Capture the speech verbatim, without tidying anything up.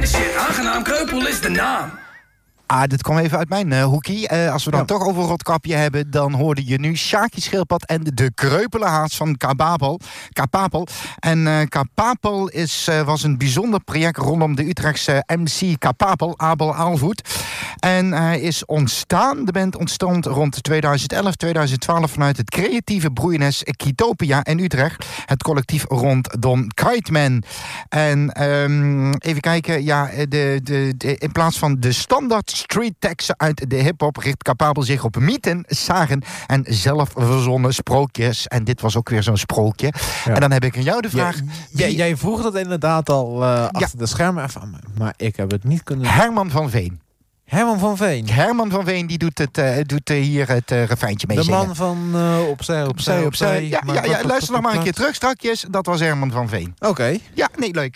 de shit. Aangenaam Kreupel is de naam. Ah, dit kwam even uit mijn uh, hoekie. Uh, als we dan Ja. toch over Roodkapje hebben, dan hoorde je nu Sjaakje Schildpad en de Kreupele-haas van Kapapel. Kapapel. En uh, Kapapel is, uh, was een bijzonder project rondom de Utrechtse M C Kapapel, Abel Aalvoet. En hij uh, is ontstaan, de band ontstond rond tweeduizend elf, tweeduizend twaalf vanuit het creatieve broeienest Kitopia in Utrecht. Het collectief rond Don Kiteman. En um, even kijken, ja, de, de, de, in plaats van de standaard street teksten uit de hip-hop richt Kapapel zich op mythen, sagen en zelfverzonnen sprookjes. En dit was ook weer zo'n sprookje. Ja. En dan heb ik aan jou de vraag. Ja, jij, jij vroeg dat inderdaad al uh, achter ja. de schermen even, maar ik heb het niet kunnen. Herman van Veen. Herman van Veen. Herman van Veen die doet, het, uh, doet uh, hier het uh, refreintje mee de zingen. man van uh, opzij, opzij, opzij. Ja, ja, ja, luister nog maar een keer terug strakjes. Dat was Herman van Veen. Oké. Okay. Ja, nee, leuk.